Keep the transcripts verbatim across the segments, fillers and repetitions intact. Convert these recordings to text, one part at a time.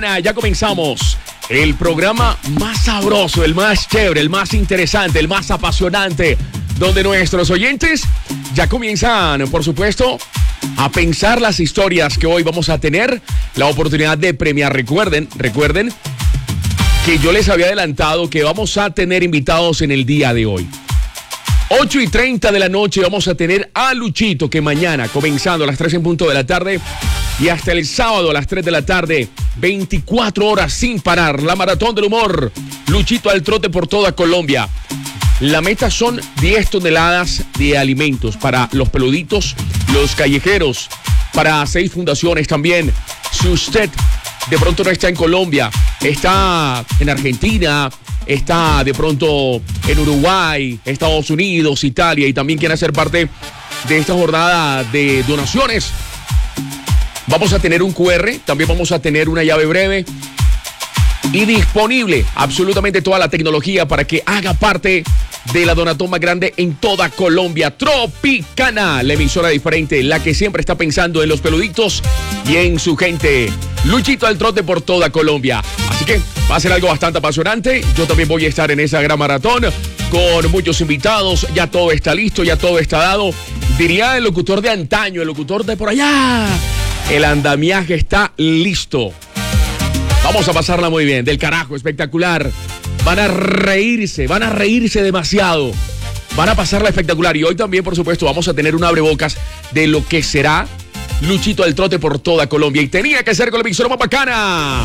Tropicana. Ya comenzamos el programa más sabroso, el más chévere, el más interesante, el más apasionante, donde nuestros oyentes ya comienzan, por supuesto, a pensar las historias que hoy vamos a tener la oportunidad de premiar. Recuerden, recuerden que yo les había adelantado que vamos a tener invitados en el día de hoy. ocho y treinta de la noche vamos a tener a Luchito, que mañana, comenzando a las tres en punto de la tarde y hasta el sábado a las tres de la tarde, veinticuatro horas sin parar, la maratón del humor. Luchito al trote por toda Colombia. La meta son diez toneladas de alimentos para los peluditos, los callejeros, para seis fundaciones también. Si usted de pronto no está en Colombia, está en Argentina, está de pronto en Uruguay, Estados Unidos, Italia, y también quiere ser parte de esta jornada de donaciones, vamos a tener un cu erre, también vamos a tener una llave breve y disponible absolutamente toda la tecnología para que haga parte de la donatón más grande en toda Colombia. Tropicana, la emisora diferente, la que siempre está pensando en los peluditos y en su gente. Luchito al trote por toda Colombia. Así que va a ser algo bastante apasionante. Yo también voy a estar en esa gran maratón con muchos invitados. Ya todo está listo, ya todo está dado. Diría el locutor de antaño, el locutor de por allá. El andamiaje está listo. Vamos a pasarla muy bien, del carajo, espectacular. Van a reírse, van a reírse demasiado. Van a pasarla espectacular. Y hoy también, por supuesto, vamos a tener un abrebocas de lo que será Luchito al trote por toda Colombia. Y tenía que ser con la emisora más bacana.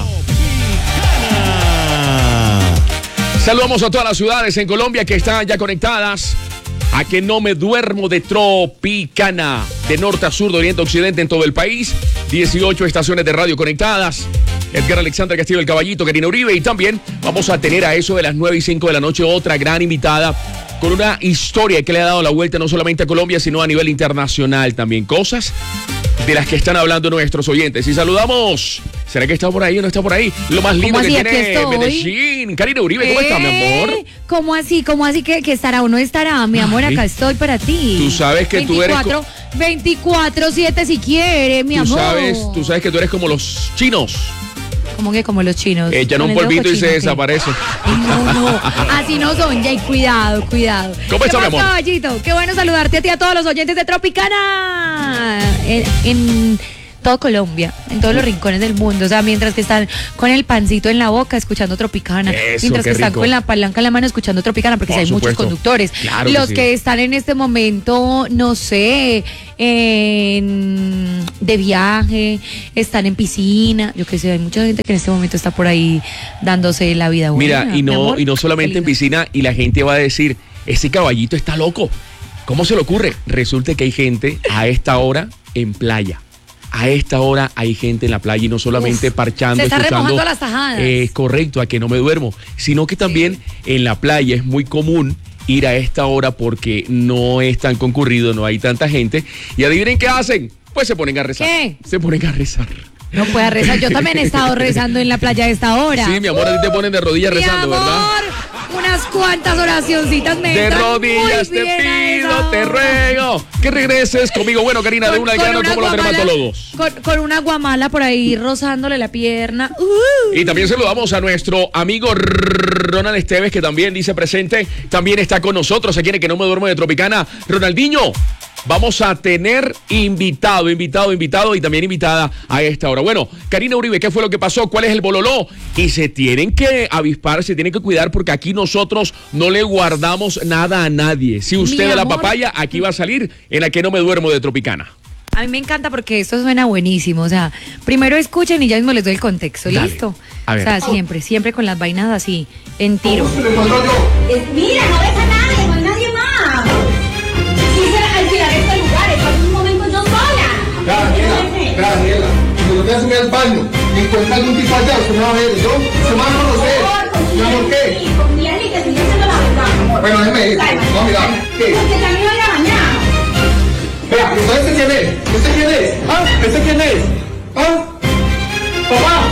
Saludamos a todas las ciudades en Colombia que están ya conectadas a Que No Me Duermo de Tropicana. De norte a sur, de oriente a occidente en todo el país. dieciocho estaciones de radio conectadas. Edgar Alexander Castillo, el Caballito, Karina Uribe. Y también vamos a tener a eso de las nueve y cinco de la noche otra gran invitada con una historia que le ha dado la vuelta no solamente a Colombia, sino a nivel internacional también. Cosas de las que están hablando nuestros oyentes. Y saludamos. ¿Será que está por ahí o no está por ahí? Lo más lindo que tiene Medellín. Karina Uribe, ¿cómo eh, está, mi amor? ¿Cómo así? ¿Cómo así que, que estará o no estará? Mi amor, Ay, acá estoy para ti. Tú sabes que veinticuatro, tú eres... veinticuatro siete si quiere, mi tú amor. Sabes, tú sabes que tú eres como los chinos. ¿Cómo que como los chinos? Echan un polvito y se desaparece. No, no, así no son, Jay, cuidado, cuidado. ¿Cómo está, mi amor? Caballito? Qué bueno saludarte a ti y a todos los oyentes de Tropicana. En, en todo Colombia, en todos los rincones del mundo. O sea, mientras que están con el pancito en la boca escuchando Tropicana. Eso, mientras que rico. Están con la palanca en la mano escuchando Tropicana, porque si hay supuesto. muchos conductores. Claro los que, que sí. están en este momento, no sé, en, de viaje, están en piscina, yo qué sé, hay mucha gente que en este momento está por ahí dándose la vida buena. Mira, y no, amor, y no solamente en piscina, y la gente va a decir, ese caballito está loco. ¿Cómo se le ocurre? Resulta que hay gente a esta hora en playa. A esta hora hay gente en la playa y no solamente Uf, parchando, se está escuchando. remojando las tajadas. Es eh, correcto, a Que No Me Duermo, sino que también sí. En la playa es muy común ir a esta hora porque no es tan concurrido, no hay tanta gente. Y adivinen qué hacen, pues se ponen a rezar. ¿Qué? Se ponen a rezar. No puede rezar, yo también he estado rezando en la playa a esta hora. Sí, mi amor, a ti te ponen de rodillas mi rezando, amor, ¿verdad? Unas cuantas oracioncitas me de rodillas te pido, te ruego que regreses conmigo. Bueno, Karina, con, de una al grano como los dermatólogos. Con, con una guamala por ahí rozándole la pierna. Uh. Y también saludamos a nuestro amigo Ronald Esteves, que también dice presente. También está con nosotros aquí en Que No Me Duermo de Tropicana. Ronaldinho, vamos a tener invitado, invitado, invitado y también invitada a esta hora. Bueno, Karina Uribe, ¿qué fue lo que pasó? ¿Cuál es el bololó? Y se tienen que avispar, se tienen que cuidar porque aquí nosotros no le guardamos nada a nadie. Si usted de la papaya, aquí va a salir en la Que No Me Duermo de Tropicana. A mí me encanta porque esto suena buenísimo. O sea, primero escuchen y ya mismo les doy el contexto. Dale. ¿Listo? A ver. O sea, siempre, siempre con las vainas así, en tiro. Es, mira, no ves a nadie, no hay nadie más. Quise alquilar este lugar, estoy en un momento yo sola. Daniela, Daniela, si yo te asumí al baño y encuentra algún tipo allá, usted me va a ver, yo se me va a conocer. ¿Y por qué? Confía en mí, que estoy diciendo la verdad. Bueno, déjeme ir. No, mira, ¿qué? Porque ya me voy a bañar. Vea, ¿este quién es? ¿Este quién es? ¿Ah? ¿Este quién es? ¿Ah? ¿Papá?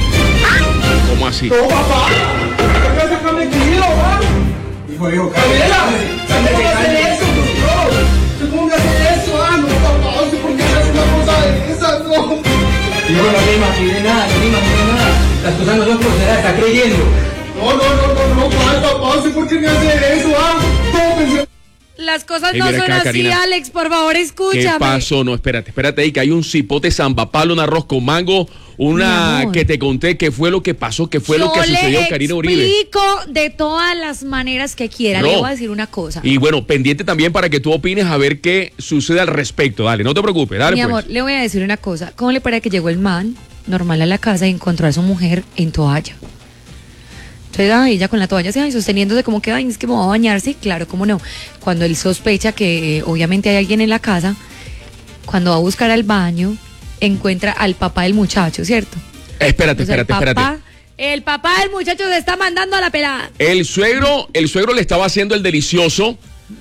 ¿Cómo así? No, papá. ¿Qué pasa con mi querido, ah? Hijo, hijo, Daniela, ¿cómo vas a hacer eso, no? ¿Cómo vas a hacer eso? Ah, no, papá, no sé por qué haces una cosa de esa, no. Hijo, no me imaginé nada, no me imaginé nada. pensando loco, será, está creyendo. No, no, no, no, no, ¿cuál, papá? ¿Por qué me hace eso, ah? ¿Cómo pensé? Las cosas Ey, no mira son acá, así, Karina. Alex, por favor, escúchame. ¿Qué pasó? No, espérate, espérate ahí, que hay un cipote zambapalo, un arroz con mango, una Mi amor. que te conté que fue lo que pasó, que fue Yo lo que sucedió, le Karina Uribe. explico de todas las maneras que quiera. No. Le voy a decir una cosa. Y bueno, pendiente también para que tú opines a ver qué sucede al respecto. Dale, no te preocupes, dale Mi pues. amor, le voy a decir una cosa. ¿Cómo le parece que llegó el man normal a la casa y encontró a su mujer en toalla? Entonces, ah, ella con la toalla así, ay, sosteniéndose como que, ay, es que me voy a bañar, sí, claro, cómo no. Cuando él sospecha que eh, obviamente hay alguien en la casa, cuando va a buscar al baño, encuentra al papá del muchacho, ¿cierto? Espérate, Entonces, espérate, el papá, espérate. el papá del muchacho se está mandando a la pelada. El suegro, el suegro le estaba haciendo el delicioso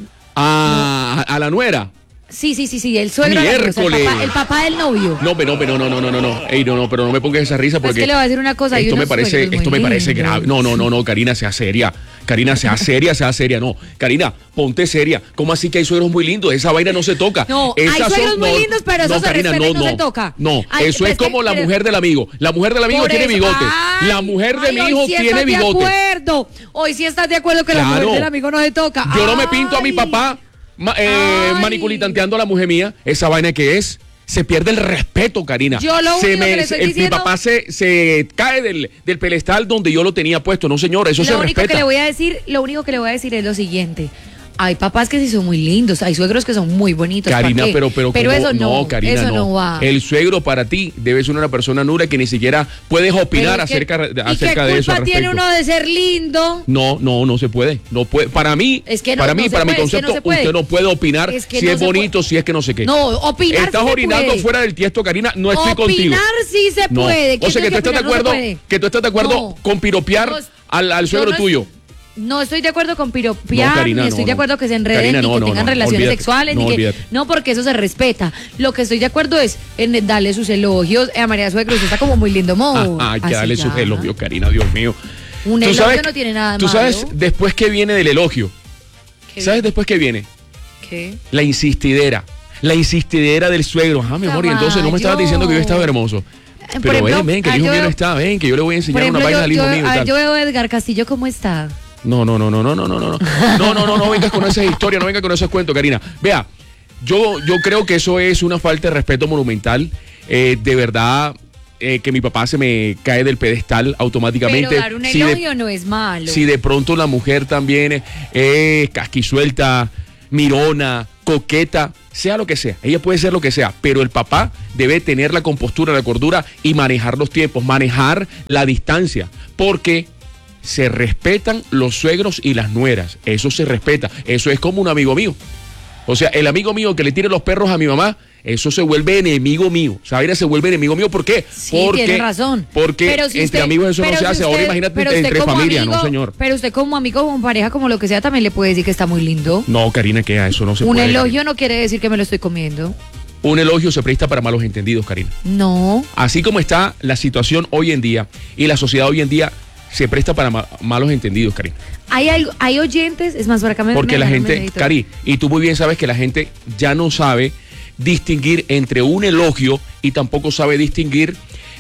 a, a la nuera. Sí, sí, sí, sí, el suegro. El Miércoles. papá, el papá del novio. No, pero no, pero no, no, no, no, no. Ey, no, no, pero no me pongas esa risa Es porque que le voy a decir una cosa, hay esto me unos parece, suegros muy esto me parece lindos. grave. No, no, no, no, Karina, sea seria. Karina, sea seria, sea seria. No, Karina, ponte seria. ¿Cómo así que hay suegros muy lindos? Esa vaina no se toca. No, hay Esas suegros muy no, lindos, pero eso se respeta y no se toca. No, Ay, eso pues es como que- la pero- mujer del amigo. La mujer del amigo Por tiene eso- bigote. Ay, La mujer de ay, mi hoy hijo sí tiene estás bigote. De acuerdo. Hoy sí estás de acuerdo que la Claro. mujer del amigo no se toca. Yo no me Ay. pinto a mi papá ma- eh, Ay. maniculitanteando a la mujer mía. Esa vaina que es. Se pierde el respeto, Karina. Yo lo se único que le estoy el- diciendo- Mi papá se, se cae del, del pedestal donde yo lo tenía puesto. No, señor, eso se Lo único respeta. que le voy a decir, lo único que le voy a decir es lo siguiente. Hay papás que sí son muy lindos, hay suegros que son muy bonitos. ¿para Karina, qué? pero, pero, pero ¿cómo? eso no, Karina, eso no. no va. El suegro para ti debe ser una persona nula que ni siquiera puedes opinar Pero es que- acerca, ¿y acerca qué de eso. al culpa tiene respecto. uno de ser lindo? No, no, no se puede. No puede. Para mí, Es que no- para no mí, se para mi puede, es que no concepto, se puede. usted no puede opinar Es que si no es se bonito, puede. si es que no sé qué. No, opinar Estás sí se orinando puede. fuera del tiesto, Karina. No estoy contigo. Opinar sí se No. puede. O ¿Quién sea que dice tú estás de opinar no se acuerdo, puede? que tú estás de acuerdo No. con piropear No, al, al yo suegro no es- tuyo. No estoy de acuerdo con piropear, No, Karina, ni estoy no, de no. acuerdo que se enreden, Karina, ni no, que no, tengan no, relaciones olvídate. sexuales, No, ni que olvídate. no, porque eso se respeta. Lo que estoy de acuerdo es en darle sus elogios a María Suegro, usted está como muy lindo, mo. Ah, hay que Así darle ya. sus elogios, Karina, Dios mío. Un Tú elogio sabes- no tiene nada Tú malo. sabes después que viene del elogio. ¿Qué? ¿Sabes después que viene? ¿Qué? La insistidera. La insistidera del suegro. Ah, mi amor, y entonces no me estabas diciendo que yo estaba hermoso. Por Pero ejemplo, ven, ven, que el ah, hijo yo mío no veo- está, ven, que yo le voy a Por enseñar ejemplo, una vaina yo, al hijo yo- mío. y a ver, tal. yo veo a Edgar Castillo, ¿cómo está? No, no, no, no, no, no, no, no, no. No, no, no, no vengas con esas historias, no vengas con esos cuentos, Karina. Vea, yo, yo creo que eso es una falta de respeto monumental. Eh, de verdad, eh, que mi papá se me cae del pedestal automáticamente. Pero dar un Si de- elogio no es malo. Si de pronto la mujer también es, es casquisuelta, mirona, coqueta, sea lo que sea, ella puede ser lo que sea, pero el papá debe tener la compostura, la cordura y manejar los tiempos, manejar la distancia, porque se respetan los suegros y las nueras, eso se respeta, eso es como un amigo mío. O sea, el amigo mío que le tire los perros a mi mamá, eso se vuelve enemigo mío. Sabrina se vuelve enemigo mío. ¿Por qué? Sí, porque, tiene razón. Porque Pero si entre usted- amigos eso no pero se si hace. usted- Ahora imagínate pero usted entre como familia, amigo- no, señor. Pero usted como amigo, como pareja, como lo que sea, también le puede decir que está muy lindo. No, Karina, que eso no se Un puede. elogio no quiere decir que me lo estoy comiendo. Un elogio se presta para malos entendidos, Karina. No. Así como está la situación hoy en día y la sociedad hoy en día se presta para ma- malos entendidos, Karina. Hay algo, hay oyentes, es más, por acá me Porque me la dejaron un gente, medidito. Cari, y tú muy bien sabes que la gente ya no sabe distinguir entre un elogio y tampoco sabe distinguir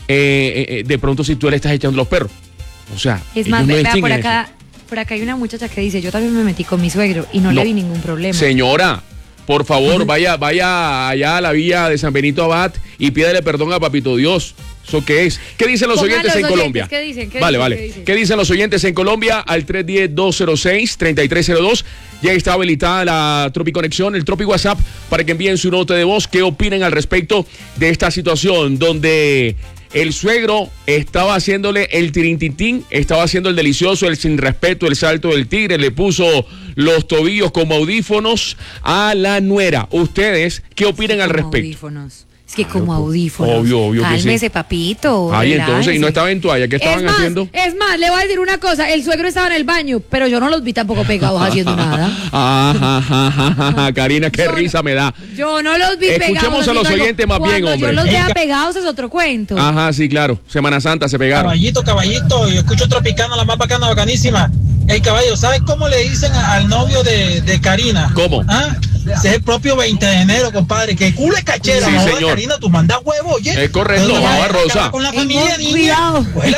eh, eh, de pronto si tú le estás echando los perros. O sea, Es ellos más, no vea, por distinguen eso. acá, por acá hay una muchacha que dice, yo también me metí con mi suegro y no, No. le vi ningún problema. Señora, por favor, vaya, vaya allá a la villa de San Benito Abad y pídale perdón a Papito Dios. ¿Eso qué es? ¿Qué dicen los Pongan oyentes los en oyentes, Colombia? ¿qué dicen? ¿Qué vale, dicen? vale. ¿Qué dicen? ¿Qué dicen los oyentes en Colombia? Al tres uno cero, dos cero seis, tres tres cero dos. Ya está habilitada la Tropi Conexión, el Tropi WhatsApp, para que envíen su nota de voz. ¿Qué opinan al respecto de esta situación donde el suegro estaba haciéndole el tirintitín, estaba haciendo el delicioso, el sin respeto, el salto del tigre, le puso los tobillos como audífonos a la nuera? ¿Ustedes qué opinan al Como respecto? audífonos. Es que Claro, como pues, audífonos. obvio, obvio que sí. Cálmese, papito. Ay, entonces, ¿y no relájese. estaba en toalla? ¿Qué estaban es más, haciendo? Es más, le voy a decir una cosa. El suegro estaba en el baño, pero yo no los vi tampoco pegados haciendo nada. Ajá, ajá, ajá, ajá, Karina, qué Yo no- risa me da. Yo no los vi pegados. Escuchemos a los haciendo algo. oyentes más bien, Cuando hombre. yo los vea Diga- pegados es otro cuento. Ajá, sí, claro. Semana Santa se pegaron. Caballito, caballito, yo escucho Tropicana, la más bacana, bacanísima. El caballo, ¿sabes cómo le dicen a- al novio de, de Karina? ¿Cómo? ¿Ah? Ese es el propio veinte de enero, compadre. Que culo es cachera. Sí, no, señor. Karina, tú mandas huevo, oye. Es correcto, No, mamá acaba Rosa. Con la Tengo familia, niña. cuidado. Cógela suave,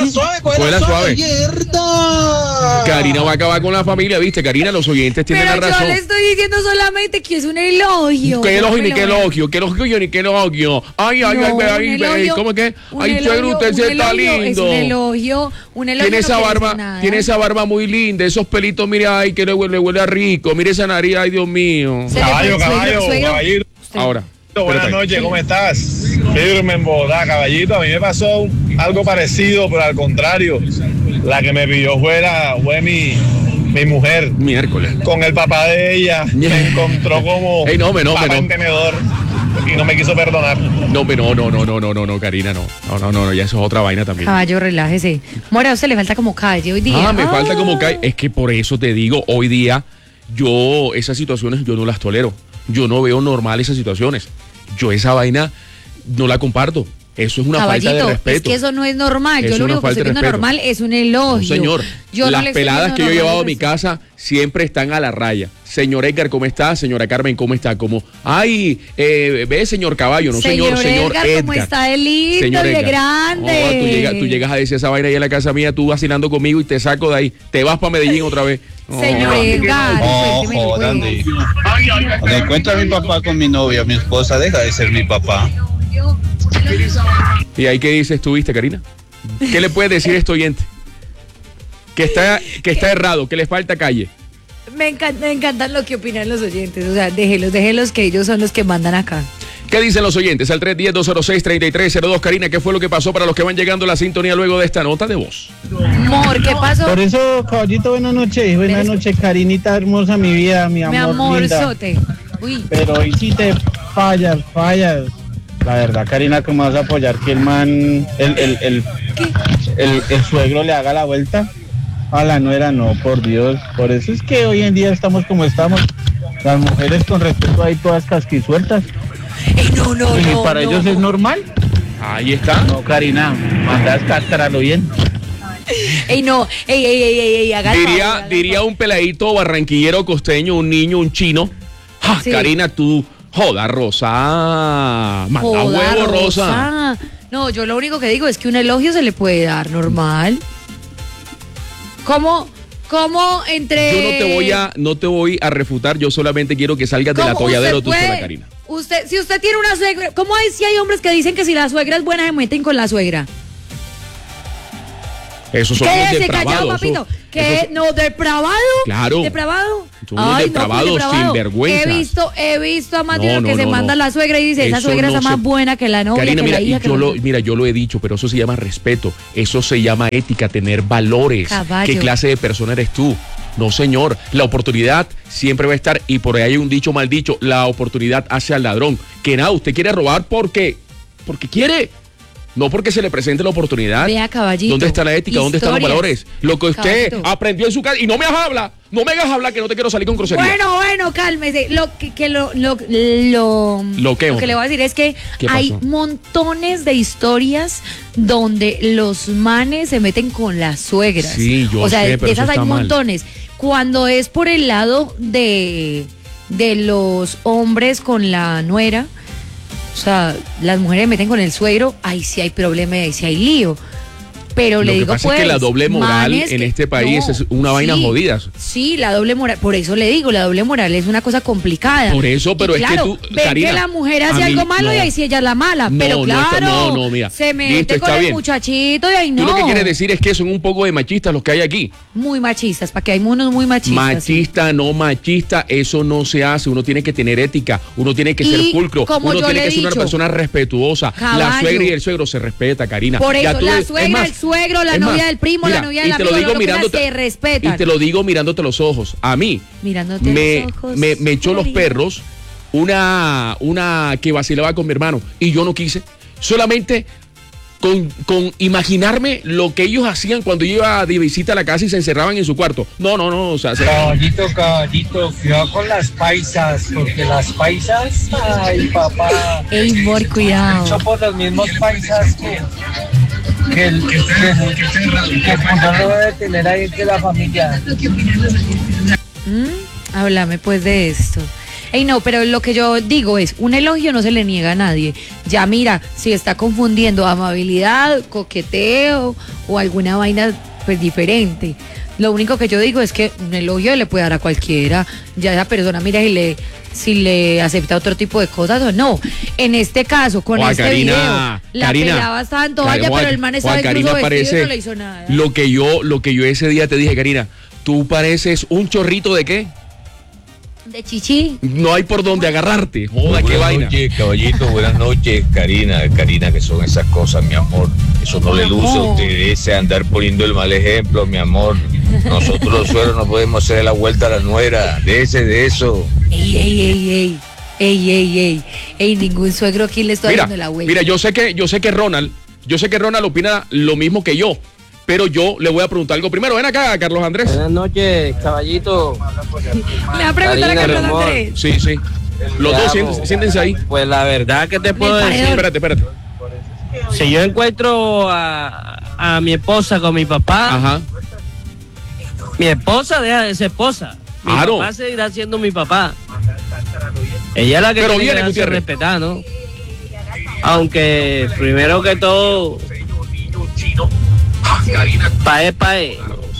escuela, escuela suave. Mierda. Karina va a acabar con la familia, ¿viste? Karina, los oyentes tienen Pero la yo razón. le estoy diciendo solamente que es un elogio. ¿Qué elogio No ni me qué lo- elogio? ¿Qué elogio ni qué elogio? Ay, ay, No, ay, un ay, ay, elogio, ¿cómo es que? un Ay, elogio, suegro, usted un sí está elogio, Es lindo. un elogio, un elogio. Tiene no esa quiere decir barba, nada. tiene esa barba muy linda, esos pelitos, mire, ay, que le huele, le huele a rico. Mire esa nariz, ay, Dios mío. Se le Caballo, fue- suegro, caballo, suegro. caballito. Usted- Ahora. Buenas espérate. noches, ¿cómo estás? Firme en Bogotá, caballito. A mí me pasó algo parecido, pero al contrario. La que me pidió fue, la, fue mi, mi mujer. Miércoles. Con el papá de ella me encontró como Ey, no, me, no, me, papá no. entendedor y no me quiso perdonar. No, pero no, no, no, no, no, no, Karina, no. No, no, no, no, ya eso es otra vaina también. Caballo, relájese. Mora, a usted le falta como calle hoy día. Ah, me falta como Ah. cae. Es que por eso te digo, hoy día, yo, esas situaciones yo no las tolero. Yo no veo normal esas situaciones. Yo esa vaina no la comparto. Eso es una Caballito, falta de respeto. es que eso no es normal. Eso Yo es lo una único que falta estoy de viendo respeto. normal es un elogio. No, señor. Yo no Las le estoy peladas viendo que yo he normal llevado a el mi respeto. casa siempre están a la raya. Señor Edgar, ¿cómo está? Señora Carmen, ¿cómo está? Como, ay, eh, ve, señor Caballo, no señor, señor Edgar, Edgar. ¿cómo está de lindo Señor y de Edgar. grande? No, tú, llegas, tú llegas a decir esa vaina ahí en la casa mía, tú vacilando conmigo y te saco de ahí. Te vas para Medellín otra vez. No. Señor Edgar, No, cuéntemelo, jodan, pues. de- Cuando encuentro a mi papá con mi novia, mi esposa deja de ser mi papá. ¿Y ahí qué dices tú, viste, Karina? ¿Qué le puedes decir a este oyente? Que está, que está errado, que le falta calle. Me encanta, me encantan lo que opinan los oyentes. O sea, déjelos, déjelos que ellos son los que mandan acá. ¿Qué dicen los oyentes? Al tres uno cero, dos cero seis, tres tres cero dos. Karina, ¿qué fue lo que pasó para los que van llegando a la sintonía luego de esta nota de voz? Amor, ¿qué pasó? Por eso, caballito, buenas noches. Buenas noches, Karinita hermosa, mi vida, mi amor, Mi linda. amorzote. Uy, Pero hoy sí te fallas, fallas. La verdad, Karina, ¿cómo vas a apoyar que el man, el, el, el, el, el suegro le haga la vuelta a la nuera? No, por Dios. Por eso es que hoy en día estamos como estamos. Las mujeres con respeto ahí todas casquisueltas. Ey, no, no, Y no. para no. ellos es normal. Ahí está. No, Karina, mandas cáscaralo bien. Ey, no. Ey, ey, ey, ey, ey, haga el favor, Diría, haga el diría favor. un peladito barranquillero costeño, un niño, un chino. ¡Ja, Sí. Karina, tú! ¡Joda, Rosa! ¡Manda Joda, huevo, Rosa! No, yo lo único que digo es que un elogio se le puede dar normal. ¿Cómo, cómo entre...? Yo no te voy a, no te voy a refutar, yo solamente quiero que salgas del ¿Cómo atolladero usted tú sola, puede- Karina. Usted, si usted tiene una suegra, ¿cómo hay si hay hombres que dicen que si la suegra es buena se meten con la suegra? Esos son los Quédese callado, depravados. papito. esos- ¿Qué? esos- No, depravado. Claro. Depravado. Son unos depravados, sinvergüenzas. He visto, he visto a más de No, uno que no, se no, manda no. la suegra y dice, esa Eso suegra no es la se- más buena que la novia, Karina, que mira, la y hija. que yo la- lo, mira, yo lo he dicho, pero eso se llama respeto. Eso se llama ética, tener valores. Caballo. ¿Qué clase de persona eres tú? No, señor. La oportunidad siempre va a estar, y por ahí hay un dicho mal dicho, la oportunidad hace al ladrón. Que nada, usted quiere robar porque, porque quiere. No porque se le presente la oportunidad. Vea, caballito. ¿Dónde está la ética? ¿Dónde están los Historias. valores? Lo que usted Caballito. aprendió en su casa. Y no me hagas hablar. No me hagas hablar que no te quiero salir con grosería. Bueno, bueno, cálmese. Lo que, que lo, lo, lo, ¿Lo qué, hombre? le voy a decir es que ¿Qué hay pasó? montones de historias donde los manes se meten con las suegras. Sí, yo O sea, sé, de pero esas eso hay está mal. montones. Cuando es por el lado de, de los hombres con la nuera, o sea, las mujeres meten con el suegro, ahí sí hay problema, ahí sí hay lío. Pero Lo le que digo, pasa pues, es que la doble moral manes en que- este país es una vaina jodida. Sí, la doble moral, por eso le digo, la doble moral es una cosa complicada. Por eso, pero Y es que claro, tú, ven Karina, que la mujer a hace mí algo malo no. y ahí sí ella es la mala. No, pero no, claro, está- no, no, mira, se mete listo, con está el bien. muchachito y ahí no. Tú lo que quieres decir es que son un poco de machistas los que hay aquí. Muy machistas, para que hay unos muy machistas. Machista, no machista, eso no se hace. Uno tiene que tener ética, uno tiene que ser Y pulcro, como uno yo tiene le que he ser una dicho, persona respetuosa. caballo. La suegra y el suegro se respeta, Karina. Por Ya eso, tú la ves- suegra, es más, el suegro, la es novia más, del primo, mira, la novia y del te amigo, lo digo lo que quieras, mirándote, se respetan. y te lo digo mirándote los ojos. A mí Mirándote me, los ojos, me, me echó los Karina. perros una, una que vacilaba con mi hermano y yo no quise. Solamente con, con imaginarme lo que ellos hacían cuando yo iba de visita a la casa y se encerraban en su cuarto. No, no, no, o sea, se- Caballito, caballito, cuidado con las paisas, porque las paisas, ay papá, Ey, amor, cuidado. son por los mismos paisas que, que el que, que, que el mundo no debe tener ahí entre la familia. Mm, háblame pues de esto. Ey, no, pero lo que yo digo es, un elogio no se le niega a nadie. Ya mira, si está confundiendo amabilidad, coqueteo o alguna vaina pues diferente. Lo único que yo digo es que un elogio le puede dar a cualquiera. Ya esa persona mira si le, si le acepta otro tipo de cosas o no. En este caso, con Juan, este Karina, video, la Karina, pelaba estaba en Juan, toalla, Juan, pero el man estaba Juan, incluso Karina vestido y parece no le hizo nada. Lo que yo, lo que yo ese día te dije, Karina, tú pareces un chorrito de qué? De chichi. No hay por dónde agarrarte. Joda, qué Buenas vaina. noches, caballito, buenas noches, Karina, Karina, que son esas cosas, mi amor. Eso no le luce a usted, ese andar poniendo el mal ejemplo, mi amor. Nosotros los suegros no podemos hacer la vuelta a la nuera, de ese, de eso. Ey, ey, ey, ey. Ey, ey, ey. Ey, ningún suegro aquí le está Mira, dando la vuelta. mira, yo sé que, yo sé que Ronald, yo sé que Ronald opina lo mismo que yo, pero yo le voy a preguntar algo primero. Ven acá, Carlos Andrés. Buenas noches, caballito. Le va a preguntar a Karina, Carlos mi amor. Andrés. Sí, sí. Los Te dos, amo. siéntense, siéntense ahí. Pues la verdad que te puedo Me decir, parece- Espérate, espérate. si yo encuentro a, a mi esposa con mi papá, Ajá. mi esposa deja de ser esposa. Mi Claro. papá seguirá siendo mi papá. Ella es la que Pero tiene viene, que darse a Gutiérrez. respetar, ¿no? Aunque primero que todo, pae, pae.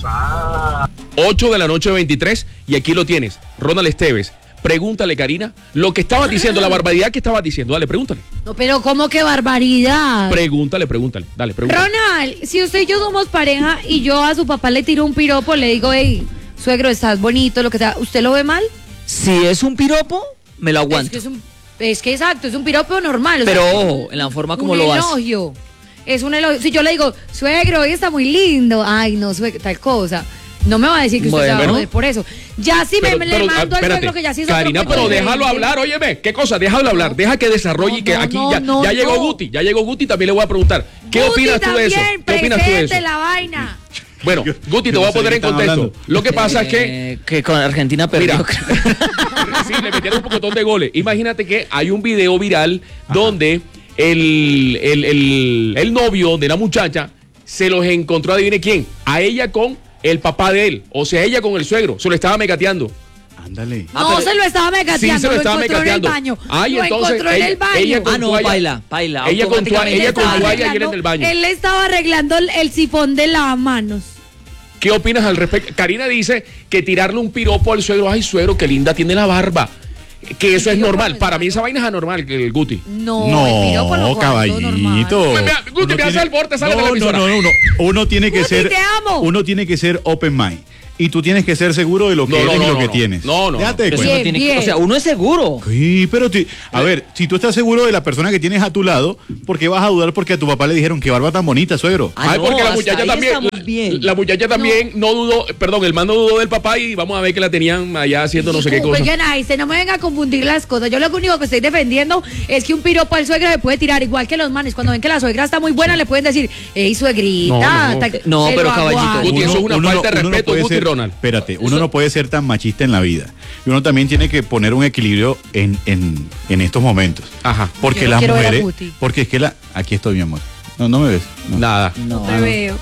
ocho de la noche veintitrés y aquí lo tienes. Ronald Esteves. Pregúntale, Karina, lo que estabas diciendo, la barbaridad que estabas diciendo. Dale, pregúntale. No, pero ¿cómo que barbaridad? Pregúntale, pregúntale. Dale, pregúntale. Ronald, si usted y yo somos pareja y yo a su papá le tiro un piropo, le digo, hey, suegro, estás bonito, lo que sea, ¿usted lo ve mal? Si es un piropo, me lo Es aguanto. que es un, es que exacto, es un piropo normal. o Pero sea, ojo, en la forma como un lo hace. elogio. Es un elogio. Si yo le digo, suegro, hoy está muy lindo, ay, no, suegro, tal cosa. No me va a decir que usted Bueno. se va a joder por eso. Ya sí Pero- me, pero, le ah, mando al espérate. suegro que ya sí es otro Karina, cuento pero diferente. déjalo hablar, óyeme. ¿Qué cosa? Déjalo hablar. Deja que desarrolle y No, que no, aquí no, ya, no, ya llegó no. Guti. Ya llegó Guti, también le voy a preguntar. ¿Qué Guti opinas tú de eso? también, ¿Qué opinas tú de eso? presente la vaina. Bueno, Guti, te yo voy no a sé poner de en qué están contexto. hablando. Lo que pasa es que Eh, que con Argentina perdió. Mira, sí, le metieron un pocotón de goles. Imagínate que hay un video viral donde el, el, el, el novio de la muchacha se los encontró, adivine quién, a ella con el papá de él, o sea, ella con el suegro, se lo estaba megateando. Ándale. Ah, No pero- se lo estaba megateando, Sí, se lo lo estaba encontró megateando. en el baño. Ay, lo entonces, encontró en ella- el baño. ella con Ah, no, toalla- baila, baila. ella con toalla- automáticamente ella con baila. toalla y él en el baño. Él le estaba arreglando el, el sifón de lavamanos. ¿Qué opinas al respecto? Karina dice que tirarle un piropo al suegro, ay, suegro, qué linda tiene la barba. Que eso es piropo normal. no es Para mí malo. esa vaina es anormal, el Guti. No, No, el piropo lo guardo normal. caballito. Pues, vea, Guti, Uno me hace tiene- el porte, sale no, de la no, emisora. no, no, no. Uno tiene que Guti, ser. te amo. Uno tiene que ser open mind. Y tú tienes que ser seguro de lo que No, no, eres no, y lo no, que no. tienes. No, no, Déjate de Pero cuenta. uno tiene que- bien. o sea, uno es seguro. Sí, pero ti- a ver, si tú estás seguro de la persona que tienes a tu lado, ¿por qué vas a dudar porque a tu papá le dijeron qué barba tan bonita, suegro? Ah, Ay, no, porque la hasta muchacha ahí también, estamos la, bien. la muchacha también no. dudó, perdón, el man no dudó del papá y vamos a ver que la tenían allá haciendo no sé qué cosa. Oigan, ahí se no me venga a confundir las cosas. Yo lo único que estoy defendiendo es que un piropo al suegro se puede tirar igual que los manes. Cuando ven que la suegra está muy buena, le pueden decir, hey, suegrita. No, no. tal- No, se pero lo caballito, aguanto. Guti, eso es una falta de no respeto, puede Guti ser- Ronald. Espérate, uno no puede ser tan machista en la vida. Y uno también tiene que poner un equilibrio en, en, en estos momentos. Ajá. Porque Yo no las quiero ver a mujeres. Guti. Porque es que la. Aquí estoy, mi amor. No, no me ves. No. Nada. No, Te veo.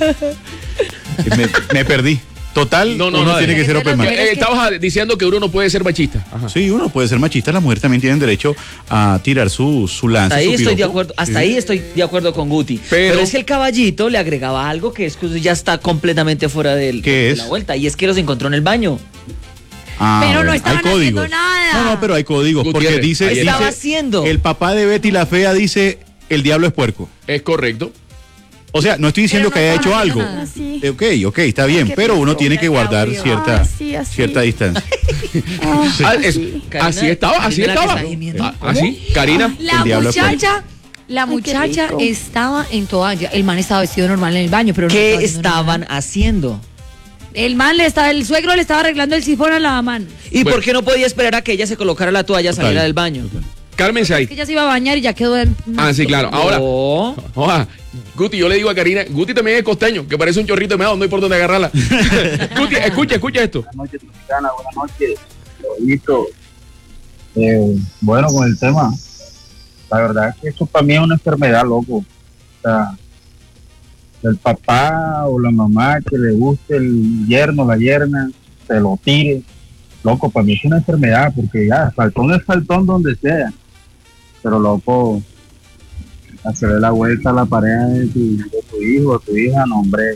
Me, me perdí. Total, No, no, uno no, tiene de- que ser de open las mind. Eh, estabas diciendo que uno no puede ser machista. Ajá. Sí, uno puede ser machista, las mujeres también tienen derecho a tirar su, su lanza. Hasta ahí su estoy de piropo. acuerdo, hasta Sí. ahí estoy de acuerdo con Guti. Pero- Pero, es que el caballito le agregaba algo que es que ya está completamente fuera del, ¿Qué de es? la vuelta. Y es que los encontró en el baño. Ah, Pero no bueno, estaban hay códigos. haciendo nada. No, no, pero hay códigos. Porque Gutiérrez, dice, ahí dice- estaba haciendo. el papá de Betty la Fea dice, el diablo es puerco. Es correcto. O sea, no estoy diciendo Pero no que haya hecho estaban algo. haciendo Sí. Eh, Ok, ok, está bien, pero uno tiene que guardar Ay, cierta, Ay, sí, así. cierta distancia. Ah, es- Karina- así estaba, así Karina la que estaba. está gimiendo. Ah, Así, Karina. La El diablo es muchacha, la Ay, qué muchacha rico. estaba en toalla. El man estaba vestido normal en el baño, pero no ¿Qué estaba haciendo estaban nada. haciendo? El man le estaba, el suegro le estaba arreglando el sifón a la mano. ¿Y Bueno. por qué no podía esperar a que ella se colocara la toalla, Total, saliera del baño? total. Cálmense ahí. Es que ella se iba a bañar y ya quedó en... Ah, sí, claro. Ahora, No. oja, Guti, yo le digo a Karina, Guti también es costeño, que parece un chorrito de meado, no hay por dónde agarrarla. Guti, escucha, escucha esto. Buenas noches, Tropicana, buenas noches. Listo. Eh, bueno, con el tema, la verdad es que eso para mí es una enfermedad, loco. O sea, el papá o la mamá que le guste el yerno, la yerna, se lo tire. loco, para mí es una enfermedad, porque ya, faltón es faltón donde sea, pero loco, hacerle la vuelta a la pareja de tu, de tu hijo o tu hija, no, hombre,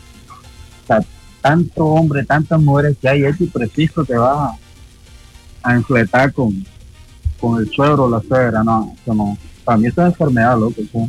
o sea, tanto hombre, tantas mujeres que hay, hecho y preciso te vas a, a enfletar con, con el suegro o la suegra, no, eso no, para mí es una enfermedad, loco, eso,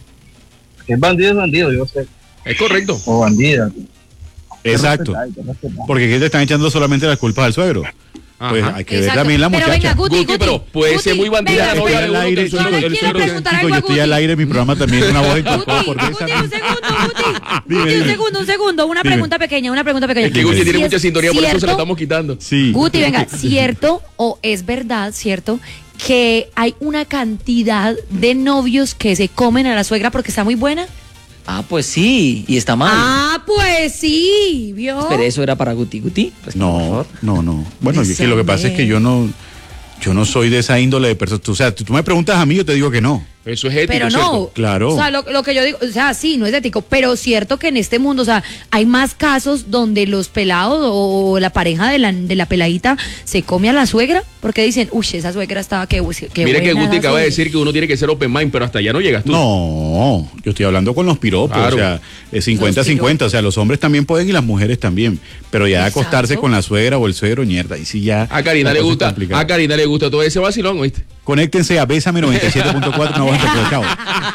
que es bandido es bandido, yo sé. Es correcto. O bandida. Exacto. Porque aquí te están echando solamente las culpas al suegro. Ajá. Pues hay que Exacto. ver también la Pero muchacha. venga, Guti, Guti, pero puede Guti, ser muy bandida venga, la novia Estoy de al uno, aire, que el soy- suegro- el el quiero suegro- preguntar Chico, algo yo a estoy Guti. al aire, mi programa también es una voz incorporada Guti, por Guti, esa. un segundo, Guti. Dime, Guti, un dime. segundo, un segundo. Una Dime. pregunta pequeña, una pregunta pequeña. Es que Guti Si tiene es mucha sintonía, por eso se la cierto- estamos quitando. Sí. Guti, venga, ¿cierto o es verdad, cierto, que hay una cantidad de novios que se comen a la suegra porque está muy buena? Ah, pues sí, y está mal. Ah, pues sí, ¿vio? Pero eso era para Guti Guti. Pues, por No, favor. no, no. Bueno, Ese es que lo que pasa es que yo no, yo no soy de esa índole de persona. O sea, tú, tú me preguntas a mí, yo te digo que no. Eso es ético, Pero ¿cierto? no, Claro. o sea, lo, lo que yo digo, o sea, sí, no es ético, pero cierto que en este mundo, o sea, hay más casos donde los pelados o la pareja de la, de la peladita se come a la suegra, porque dicen, uy, esa suegra estaba, qué, qué Mira que buena Guti esa acaba de suegra". decir que uno tiene que ser open mind, pero hasta allá no llegas tú. No, yo estoy hablando con los piropos, Claro. o sea, es cincuenta Los cincuenta, o sea, los hombres también pueden y las mujeres también, pero ya de Exacto. acostarse con la suegra o el suegro, mierda, y si ya... A Karina la le cosa es gusta, complicada. a Karina le gusta todo ese vacilón, ¿oíste? Conéctense a Bésame noventa y siete punto cuatro, una voz entre chao.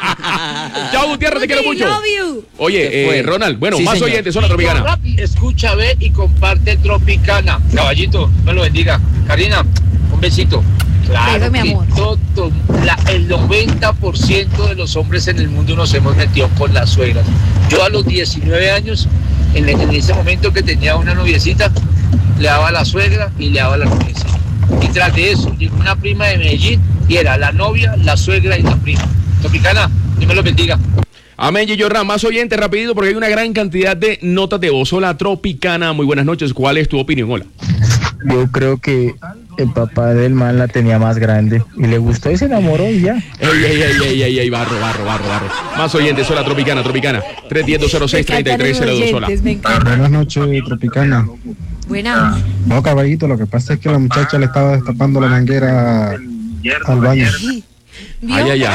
Chao, Gutiérrez, te quiero Guti, mucho. love you. Oye, ¿Qué eh, fue? Ronald, bueno, Sí, más señor. oyentes, zona tropicana. Escucha, ve y comparte Tropicana. Caballito, me lo bendiga. Karina, un besito. Claro, Beso, mi que amor. todo, la- el noventa por ciento de los hombres en el mundo nos hemos metido con las suegras. Yo a los diecinueve años, en, en ese momento que tenía una noviecita, le daba a la suegra y le daba a la noviecita. Y tras de eso, llegó una prima de Medellín y era la novia, la suegra y la prima. Tropicana, Dios me lo bendiga. Amén, Gillo Ram, más oyentes rapidito porque hay una gran cantidad de notas de voz. Hola, Tropicana, muy buenas noches. ¿Cuál es tu opinión? Hola. Yo creo que el papá del man la tenía más grande y le gustó y se enamoró y ya. Ey, ey, ey, ey, ey, ey, barro, barro, barro, barro. Más oyentes, hola, Tropicana, Tropicana. tres uno cero, dos cero seis, tres tres cero dos, hola. Me encanta. Buenas noches, Tropicana. Buena. No, caballito, lo que pasa es que la muchacha le estaba destapando la manguera al baño. ¿Vio? Ay, ay, ay.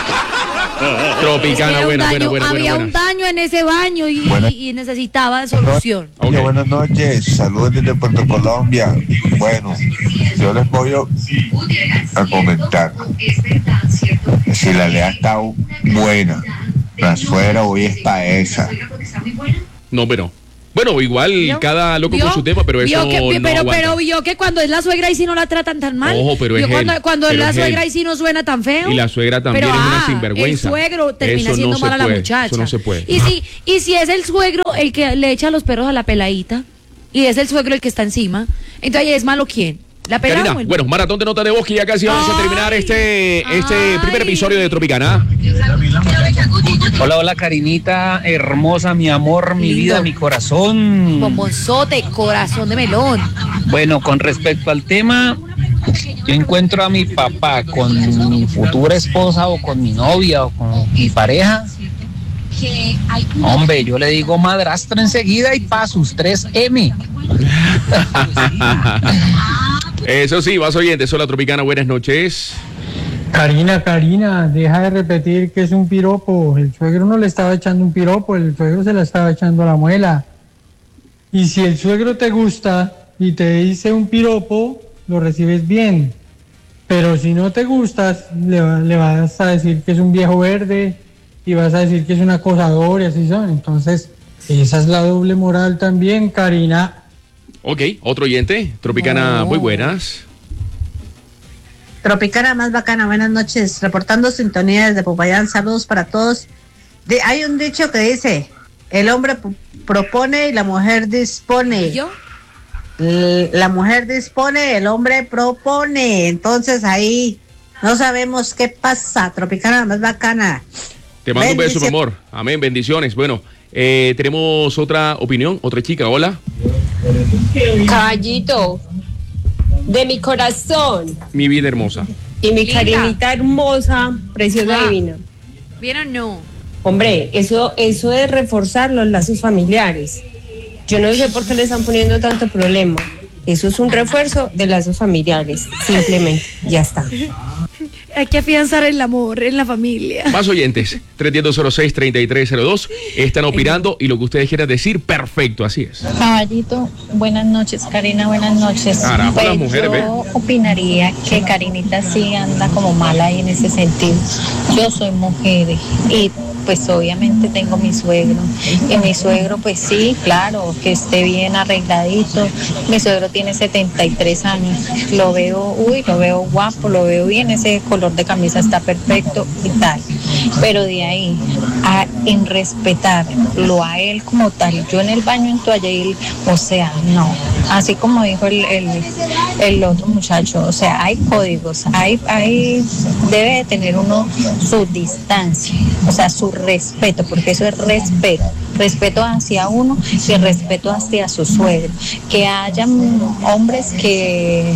Es que Tropicana, era un buena, buena, daño, buena, había buena, un buena. daño en ese baño y, Buena. y necesitaba solución. Ok. Oye, buenas noches, saludos desde Puerto Colombia. Bueno, yo les voy a comentar. Si la lea está buena, la suegra hoy es pa' esa. No, pero. Bueno, igual ¿Vio? cada loco ¿Vio? con su tema, pero eso Vio que- no pero, aguanta. pero vio que cuando es la suegra y si no la tratan tan mal. Ojo, pero Vio es cuando, él, cuando es pero la es suegra él. y si no suena tan feo. Y la suegra también Pero, es una ah, sinvergüenza. El suegro termina Eso no siendo se mal a la puede, muchacha. eso no se puede. Y si, y si es el suegro el que le echa los perros a la peladita y es el suegro el que está encima, entonces es malo quién. La pelada. Karina, o el- bueno, maratón de notas de voz que ya casi vamos a Ay, terminar este, este ay. primer episodio de Tropicana. Hola, hola, Karinita, hermosa, mi amor, mi Lindo. vida, mi corazón. Bombonzote, corazón de melón. Bueno, con respecto al tema, yo encuentro a mi papá con mi futura esposa o con mi novia o con mi pareja. Hombre, yo le digo madrastra enseguida y pa' sus tres eme. Eso sí, vas oyentes, hola Tropicana, buenas noches. Karina, Karina, deja de repetir que es un piropo. El suegro no le estaba echando un piropo, el suegro se la estaba echando a la muela. Y si el suegro te gusta y te dice un piropo, lo recibes bien. Pero si no te gustas, le, va- le vas a decir que es un viejo verde y vas a decir que es un acosador y así son. Entonces, esa es la doble moral también, Karina. Ok, otro oyente, Tropicana, muy buenas. Tropicana más bacana, buenas noches, reportando sintonía desde Popayán, saludos para todos. De, hay un dicho que dice, el hombre p- propone y la mujer dispone. ¿Yo? L- La mujer dispone, el hombre propone, entonces ahí no sabemos qué pasa, Tropicana más bacana. Te mando un beso, mi Bendición. amor. Amén, bendiciones. Bueno, eh, tenemos otra opinión, otra chica, hola. Caballito, de mi corazón Mi vida hermosa. y mi Linda. Karinita hermosa, preciosa, Ah. divina. ¿Bien o no? Hombre, eso, eso es reforzar los lazos familiares. Yo no sé por qué le están poniendo tanto problema. Eso es un refuerzo de lazos familiares, simplemente, ya está. Hay que afianzar el amor en la familia. Más oyentes, tres uno cero cero seis, tres tres cero dos, están opinando y lo que ustedes quieran decir, perfecto, así es. Caballito, buenas noches, Karina, buenas noches. Caramba, Pues las mujeres, yo ve. opinaría que Karinita sí anda como mala ahí en ese sentido. Yo soy mujer y pues obviamente tengo mi suegro. Y mi suegro, pues sí, claro, que esté bien arregladito. Mi suegro tiene setenta y tres años. Lo veo, uy, lo veo guapo, lo veo bien, ese color de camisa está perfecto y tal. Pero de ahí a en respetarlo a él como tal, yo en el baño en toalla y él, o sea, no. Así como dijo el, el, el otro muchacho, o sea, hay códigos, hay, hay, debe de tener uno su distancia, o sea, su respeto, porque eso es respeto, respeto hacia uno y respeto hacia su suegro. Que hayan hombres que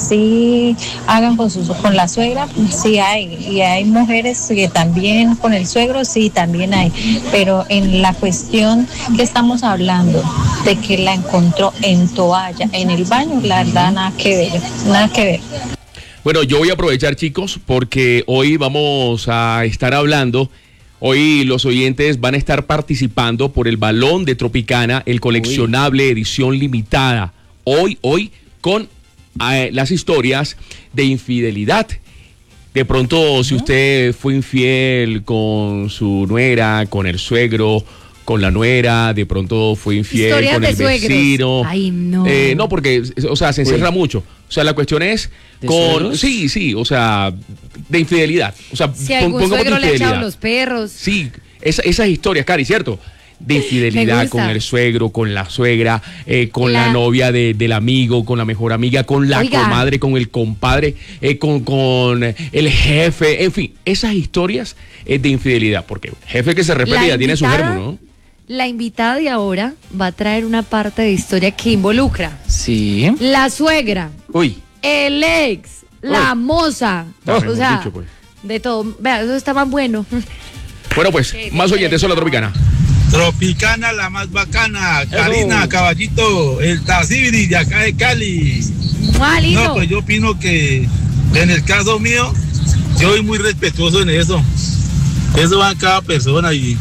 sí hagan con, su, con la suegra, sí hay, y hay mujeres que también con el suegro, sí, también hay, pero en la cuestión que estamos hablando, de que la encontró en toalla, en el baño, la verdad, nada que ver, nada que ver. Bueno, yo voy a aprovechar, chicos, porque hoy vamos a estar hablando, hoy los oyentes van a estar participando por el balón de Tropicana, el coleccionable edición limitada. Hoy, hoy, con eh, las historias de infidelidad. De pronto, si usted fue infiel con su nuera, con el suegro, con la nuera, de pronto fue infiel Historias con de el suegros. vecino. Ay, no. Eh, no, porque, o sea, se encerra Uy. mucho. O sea, la cuestión es ¿De con... suegros? Sí, sí, o sea, de infidelidad. O sea, Si pon- algún pongamos de suegro le ha echado infidelidad. los perros. Sí, esa- esas historias, Cari, ¿cierto? De Me infidelidad gusta. con el suegro, con la suegra, eh, con la, La- novia de- del amigo, con la mejor amiga, con la Oiga. comadre, con el compadre, eh, con, con el jefe, en fin, esas historias eh, de infidelidad, porque jefe que se respeta La ya tiene su invitada- germo, ¿no? La invitada de ahora va a traer una parte de historia que involucra Sí. la suegra, Uy. el ex, la Uy. moza, Ya, o mejor sea, dicho, pues. de todo. Vea, eso está más bueno. Bueno, pues, más oyentes, son la Tropicana. Tropicana, la más bacana. Karina, Caballito, el Tacibiri de acá de Cali. Malito. No, pues yo opino que en el caso mío, yo soy muy respetuoso en eso. Eso va en cada persona y,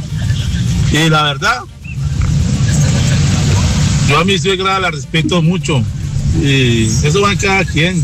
y la verdad, yo a mi suegra la respeto mucho. Y eso va en cada quien.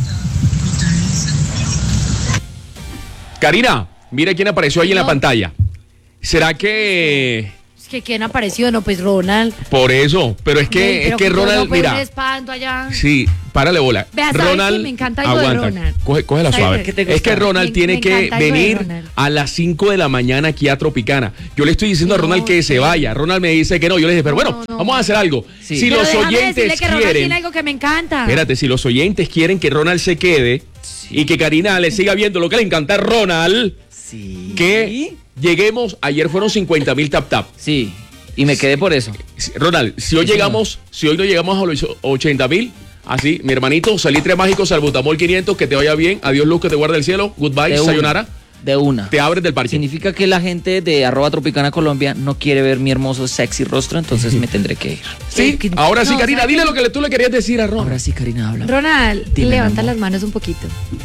Karina, mira quién apareció ahí en la pantalla. ¿Será que Es que quién apareció, no, pues Ronald. por eso? Pero es que, Ay, es pero que yo Ronald, no, pues, un mira, espanto allá. sí, párale bola. Vea, ¿sabes Ronald, qué? Me encanta algo de aguanta, Ronald. Coge, cógela ¿Sabes suave. qué te Es gusta? que Ronald Me- tiene me que encanta algo de venir Ronald. a las cinco de la mañana aquí a Tropicana. Yo le estoy diciendo a Ronald que se vaya. Ronald me dice que no. Yo le dije, pero bueno, vamos a hacer algo. Si Pero los déjame decirle oyentes que Ronald quieren, tiene algo que me encanta. espérate, si los oyentes quieren que Ronald se quede y que Karina le siga viendo lo que le encanta a Ronald, que lleguemos, ayer fueron cincuenta mil tap tap. Sí, y me quedé por eso. Ronald, si hoy Sí, llegamos, si hoy no llegamos a los ochenta mil, así, mi hermanito, salitre mágico, salbutamol quinientos, que te vaya bien, adiós luz, que te guarde el cielo, goodbye, De una. sayonara, De una. te abres del parque. Significa que la gente de arroba Tropicana Colombia no quiere ver mi hermoso sexy rostro, entonces me tendré que ir. Sí, ahora sí, No, Karina, ¿sabes dile qué? lo que le- tú le querías decir a Ronald. Ahora sí, Karina, habla. Ronald, Dime, levanta mi las manos un poquito.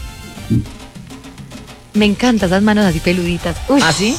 Me encantan esas manos así peluditas. Uy. ¿Ah, sí?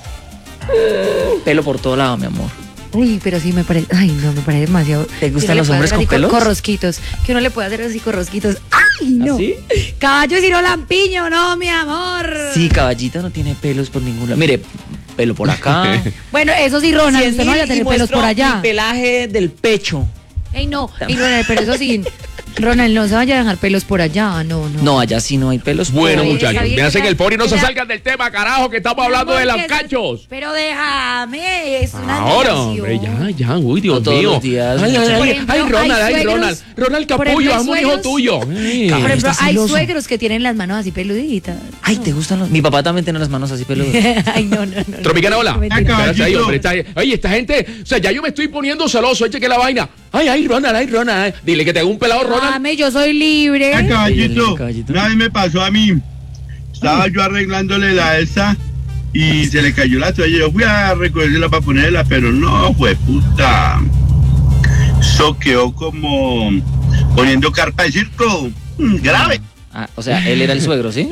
Pelo por todo lado, mi amor. Uy, pero sí me parece. Ay, no, me parece demasiado. ¿Te gustan Que le los pueda hombres hacer con así pelos? Corrosquitos. Que uno le puede hacer así corrosquitos. ¡Ay, no! ¿Ah, sí? Caballo y no lampiño, no, mi amor. Sí, caballita no tiene pelos por ningún lado. Mire, pelo por acá. Bueno, eso sí, Ronald, usted no vaya a tener pelos por allá. Mi pelaje del pecho. Ey, no, ey, Ronald, pero eso sí. Ronald, no se vaya a dejar pelos por allá, no, no. No, allá sí no hay pelos. Bueno, Oye, muchachos, está bien, véanse está- que el pori no se era- salgan del tema, carajo, que estamos hablando de los Porque eso- cachos. Pero déjame, es una Ahora, admiración. hombre, ya, ya, uy, Dios No todos mío. los días, ay, ay, muchacho. ay, Por ay, ejemplo, Ronald, hay ay, suegros- Ronald, Ronald por Capullo, ejemplo, es un hay hijo suegros- tuyo. Ay, Por ejemplo, está hay celoso. suegros que tienen las manos así peluditas. Ay, ¿te gustan los...? Mi papá también tiene las manos así peludas. Ay, no, no, no. Tropicana, hola. Mentira. Espérate ahí, hombre, está ahí. Oye, esta gente, o sea, ya yo me estoy poniendo celoso, eche que la vaina. Ay, ay, Ronald, ay, Ronald. ay. Dile que te hago un pelado, Ronald. Dame, yo soy libre. Ah, caballito, caballito. una vez me pasó a mí. Estaba yo arreglándole la Elsa y se le cayó la toalla. Yo fui a recogerla para ponerla, pero no, fue puta. Eso quedó como, poniendo carpa de circo, grave. Ah, o sea, él era el suegro, ¿sí?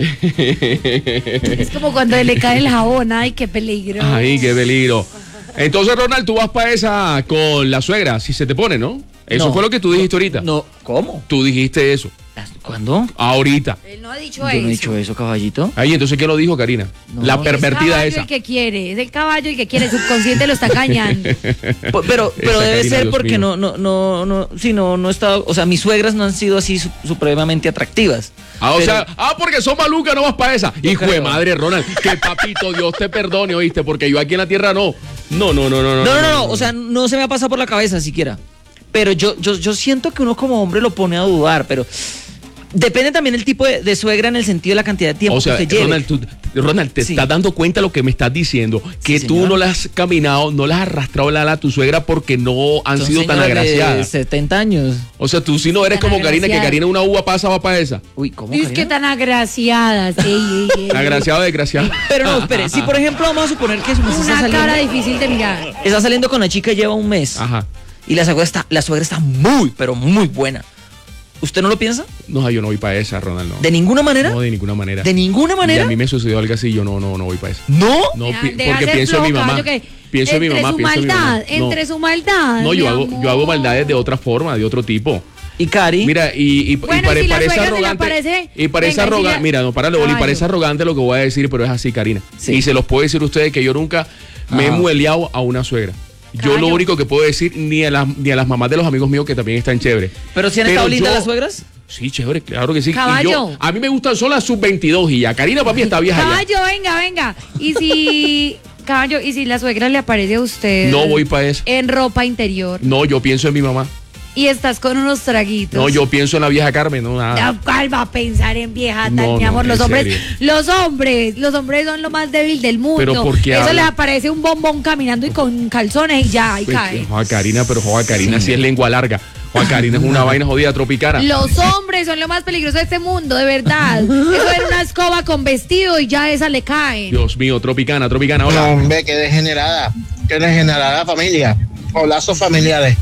Es como cuando le cae el jabón, ay, qué peligro. Ay, qué peligro. Entonces, Ronald, tú vas para esa con la suegra, si se te pone, ¿no? Eso No. fue lo que tú dijiste ahorita. No, ¿cómo? Tú dijiste eso. ¿Cuándo? Ahorita. Él no ha dicho Yo eso. no he dicho eso, caballito. Ahí, entonces, ¿qué lo dijo, Karina? La pervertida es el esa. caballo el que quiere, es el caballo el que quiere, el subconsciente lo está cañando. P- Pero, pero Esa debe Karina, ser Dios porque mío. no, no, no, no, sí, no, no está, o sea, mis suegras no han sido así su- supremamente atractivas. Ah, o Pero- sea, ah, porque son malucas, no vas para esa. Hijo de creo. madre, Ronald, que papito Dios te perdone, oíste, porque yo aquí en la tierra no. No, no, no, no, no. No, no, no, no, o sea, no se me ha pasado por la cabeza siquiera. Pero yo, yo, yo siento que uno como hombre lo pone a dudar, pero depende también el tipo de, de suegra en el sentido de la cantidad de tiempo O sea, que usted lleve. Ronald, tú, Ronald, te Sí. estás dando cuenta de lo que me estás diciendo, que Sí, tú señor. no las has caminado, no las has arrastrado la ala a tu suegra porque no han Son sido tan señoras de agraciadas. setenta años. O sea, tú si no eres Tan como Karina, que agraciadas. Karina una uva pasa, va para esa. Uy, ¿cómo? Es que tan agraciadas. Ey, ey, ey. Agraciado, desgraciado. Pero no, espere, si por ejemplo vamos a suponer que su mujer está Una saliendo, cara difícil de mirar. está saliendo con la chica y lleva un mes. Ajá. Y la suegra está, la suegra está muy, pero muy buena. ¿Usted no lo piensa? No, yo no voy para esa, Ronald, no. ¿De ninguna manera? No, de ninguna manera. ¿De ninguna manera? Y a mí me sucedió algo así, yo no, no, no voy para eso. ¿No? No, Deja- pi- deja porque ser pienso en mi flojo, mamá. caballo, que Pienso en mi entre mamá, su pienso en mi mamá. maldad, No. entre su maldad. No, mi yo hago, amor. yo hago maldades de otra forma, de otro tipo. ¿Y Cari? Mira, y, y, Bueno, y pare- si la parece suegra se le arrogante. aparece, y parece venga, si arrogante. la- Mira, no, para Boli, Caballo. parece arrogante lo que voy a decir, pero es así, Karina. Sí. Y se los puedo decir a ustedes que yo nunca me he Ajá. mueleado a una suegra. Yo Caballo. lo único que puedo decir, ni a las, ni a las mamás de los amigos míos que también están chéveres. ¿Pero si han Pero estado lindas yo- las suegras? Sí, chévere, claro que sí. Y Caballo. yo, a mí me gustan son las sub veintidós y ya. Karina, papi, está vieja ya. Caballo, venga, venga. Y si, caballo, y si la suegra le aparece a usted No voy para eso. en ropa interior No, yo pienso en mi mamá. y estás con unos traguitos. No, yo pienso en la vieja Carmen, no, nada. Ya, ¿cuál va a pensar en vieja tal, No, mi no, amor? Los en hombres, serio. los hombres, los hombres son lo más débil del mundo. Pero ¿por qué Eso habla? les aparece un bombón caminando y con calzones y ya, y Pues, cae. Juan Karina, pero Juan Karina sí es lengua larga. Juan Karina es una vaina jodida tropicana. Los hombres son lo más peligroso de este mundo, de verdad. Eso era una escoba con vestido y ya esa le cae. Dios mío, tropicana, tropicana, No, hola. hombre, qué degenerada. Qué degenerada familia. O lazos familiares.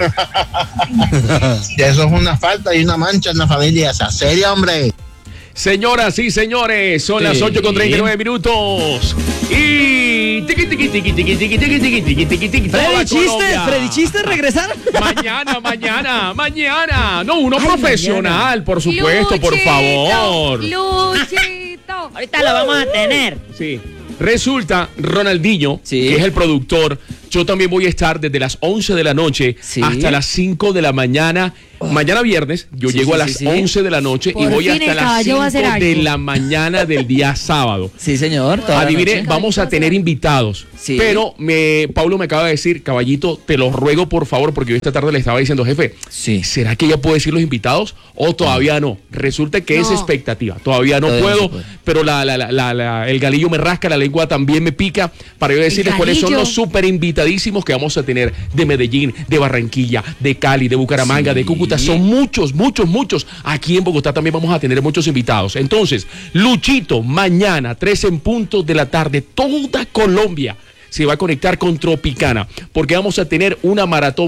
Y eso es una falta y una mancha en la familia. Esa seria, hombre. Señoras y señores, son Sí. las ocho con treinta y nueve minutos. Y tiqui tiqui tiqui tiqui tiqui tiqui tiqui tiqui tiqui tiqui toda Freddy Chistes, Colombia. Freddy Chistes, regresar. Mañana, mañana, mañana. No, uno Ay, profesional, mañana. por supuesto, por Luchito, favor. Luchito. Ahorita lo vamos a tener. Sí. Resulta, Ronaldinho, Sí. que es el productor, yo también voy a estar desde las once de la noche Sí. hasta las cinco de la mañana. Mañana viernes, yo Sí, llego sí, a las sí, sí. once de la noche y Por voy fin hasta el las caballo va a hacer cinco de algo. la mañana del día sábado. Sí, señor. toda la Adivine, noche. vamos a tener invitados. Sí. Pero me, Pablo me acaba de decir, caballito, te lo ruego por favor, porque yo esta tarde le estaba diciendo, jefe, Sí. ¿será que ya puedo decir los invitados o todavía no? Resulta que es No. expectativa. Todavía no Todavía no puedo, se puede. pero la, la- la- la- la- el galillo me rasca, la lengua también me pica para yo decirles cuáles son galillo. los súper invitadísimos que vamos a tener de Medellín, de Barranquilla, de Cali, de Bucaramanga, Sí. de Cúcuta. Son muchos, muchos, muchos. Aquí en Bogotá también vamos a tener muchos invitados. Entonces, Luchito, mañana, tres en punto de la tarde, toda Colombia se va a conectar con Tropicana, porque vamos a tener una maratón